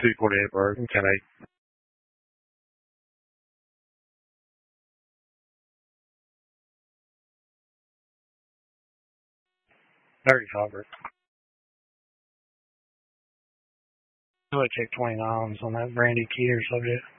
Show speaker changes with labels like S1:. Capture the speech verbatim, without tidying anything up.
S1: two forty-eight Bergen, ten eight. thirty Robert. I'm going to take twenty-nines on that Brandy Keeter subject.